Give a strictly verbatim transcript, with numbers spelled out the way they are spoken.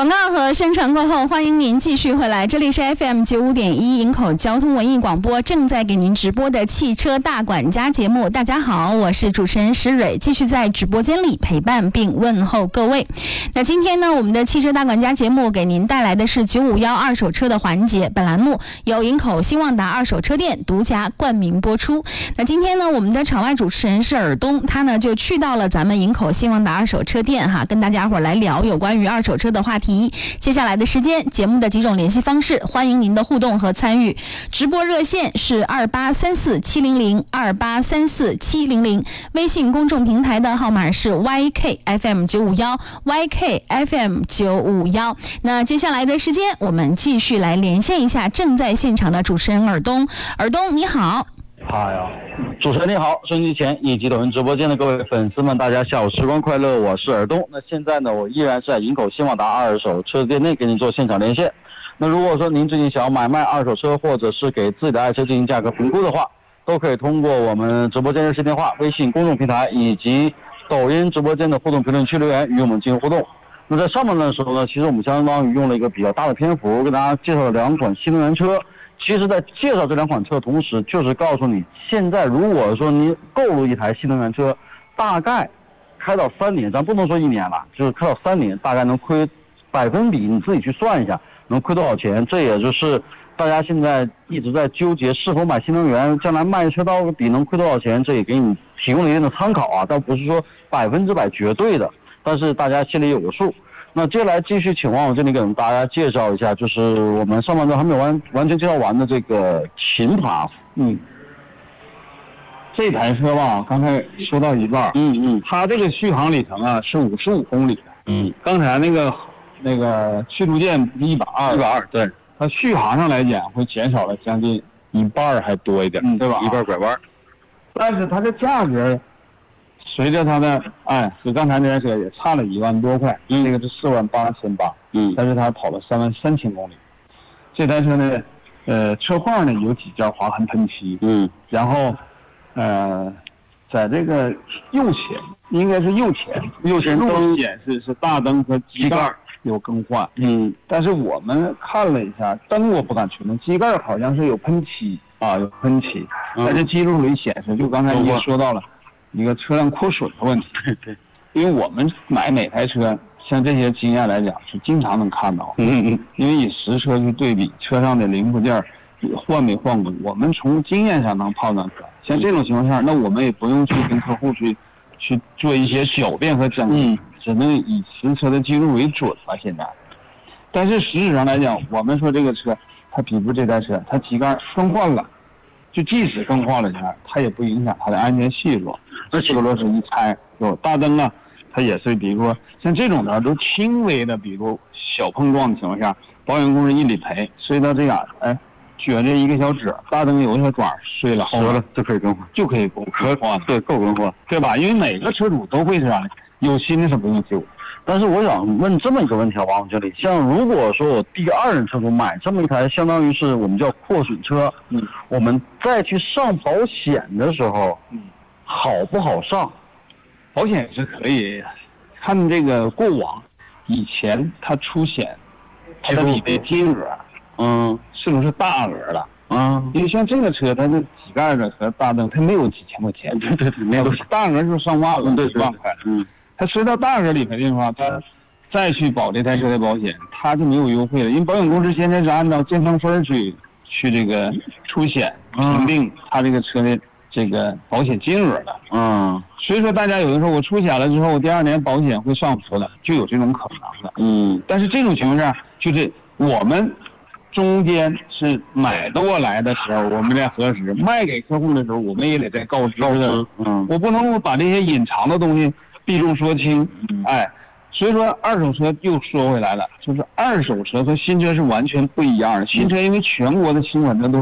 广告和宣传过后，欢迎您继续回来，这里是 F M 九五点一营口交通文艺广播，正在给您直播的汽车大管家节目。大家好，我是主持人石蕊，继续在直播间里陪伴并问候各位。那今天呢，我们的汽车大管家节目给您带来的是九五一二手车的环节，本栏目由营口兴旺达二手车店独家冠名播出。那今天呢，我们的场外主持人是尔东，他呢就去到了咱们营口兴旺达二手车店哈，跟大家伙来聊有关于二手车的话题。接下来的时间，节目的几种联系方式，欢迎您的互动和参与。直播热线是二八三四七零零二八三四七零零，微信公众平台的号码是 Y K F M 九五一 Y K F M 九五一。那接下来的时间，我们继续来连线一下正在现场的主持人尔东。尔东你好。 嗨呀，主持人你好，收音机前以及抖音直播间的各位粉丝们，大家下午时光快乐，我是尔东。那现在呢，我依然是在营口兴旺达二手车店内给您做现场连线。那如果说您最近想要买卖二手车，或者是给自己的爱车进行价格评估的话，都可以通过我们直播间热线电话、微信公众平台以及抖音直播间的互动评论区留言与我们进行互动。那在上面的时候呢，其实我们相当于用了一个比较大的篇幅，跟大家介绍了两款新能源车。其实在介绍这两款车的同时，就是告诉你现在如果说你购入一台新能源车，大概开到三年，咱不能说一年了，就是开到三年，大概能亏百分比，你自己去算一下能亏多少钱。这也就是大家现在一直在纠结是否买新能源，将来卖车到底能亏多少钱，这也给你提供了一定的参考啊，倒不是说百分之百绝对的，但是大家心里有个数。那接下来继续请往我这里给大家介绍一下，就是我们上半段还没有完完全介绍完的这个秦帕。 嗯，这台车吧，刚才说到一半， 嗯嗯， 它这个续航里程啊是五十五公里的， 嗯， 刚才那个那个驱逐舰一百二， 一百二，对， 它续航上来讲会减少了将近一半还多一点， 嗯， 对吧？ 一半拐弯， 但是它的价格。随着它的哎，和刚才那台车也差了一万多块， 嗯， 这个是四万八千八， 嗯， 但是它跑了三万三千公里。这台车呢，呃，车况呢有几角划痕喷漆， 嗯， 然后，呃，在这个右前应该是右前右前灯显示是大灯和机盖有更换， 嗯， 但是我们看了一下灯，我不敢确定，机盖好像是有喷漆啊，有喷漆， 嗯， 但是记录里显示，就刚才你也说到了。一个车辆扩损的问题， 对， 因为我们买每台车，像这些经验来讲是经常能看到， 嗯嗯， 因为以实车去对比，车上的零部件换没换过，我们从经验上能判断出来。像这种情况下，那我们也不用去跟客户去去做一些狡辩和争议，只能以实车的记录为准了。现在，但是实质上来讲，我们说这个车，它比如这台车，它机盖更换了。就即使更换了一下，它也不影响它的安全系数。这车螺丝一拆，有大灯啊，它也是，比如说像这种的都轻微的，比如小碰撞的情况下，保险公司一理赔，碎到这样，哎，撅着一个小褶，大灯有一小爪碎了， 折了就可以更换， 就可以更换， 对，够更换， 对吧？因为每个车主都会这样的，有新的是不用修。 但是我想问这么一个问题啊，王经理，像如果说我第二任车主买这么一台，相当于是我们叫扩损车， 嗯， 我们再去上保险的时候， 嗯， 好不好上？ 保险是可以，看这个过往，以前他出险，它的理赔金额， 嗯， 是不是大额的？ 嗯， 因为像这个车，它的机盖的和大灯，它没有几千块钱， 对对对，没有， 大额就上万了， 对几万块， 嗯。 他随到大额理赔的话，他再去保这台车的保险，他就没有优惠了，因为保险公司现在是按照建成分去去这个出险评定他这个车的这个保险金额的。 嗯， 所以说大家有的时候我出险了之后，我第二年保险会上浮的，就有这种可能的。 嗯， 但是这种情况下，就是我们中间是买的过来的时候，我们在核实；卖给客户的时候，我们也得再告知的。 嗯， 我不能把这些隐藏的东西避重说轻，哎，所以说二手车又说回来了，就是二手车和新车是完全不一样的。新车因为全国的新款车都